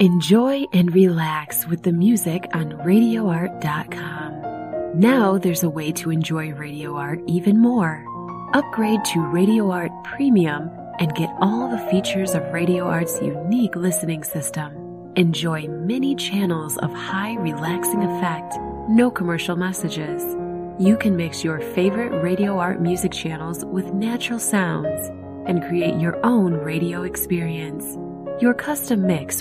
Enjoy and relax with the music on RadioArt.com. Now there's a way to enjoy Radio Art even more. Upgrade to Radio Art Premium and get all the features of Radio Art's unique listening system. Enjoy many channels of high relaxing effect, no commercial messages. You can mix your favorite Radio Art music channels with natural sounds and create your own radio experience. Your custom mix